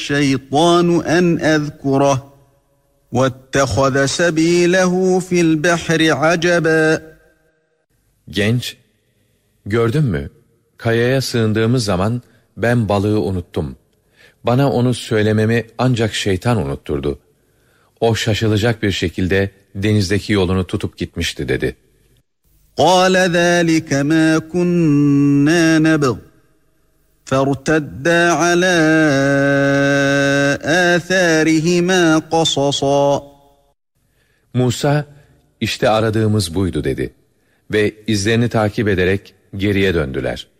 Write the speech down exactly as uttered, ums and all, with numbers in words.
الشيطان أن أذكره واتخذ سبيله في البحر عجبا. Genç, gördün mü? Kayaya sığındığımız zaman ben balığı unuttum. Bana onu söylememi ancak şeytan unutturdu. O şaşılacak bir şekilde denizdeki yolunu tutup gitmişti dedi. قَالَ ذَٰلِكَ مَا كُنَّا نَبْغِ فَارْتَدَّا عَلَى آثَارِهِمَا قَصَصًا. Musa, işte aradığımız buydu dedi ve izlerini takip ederek geriye döndüler.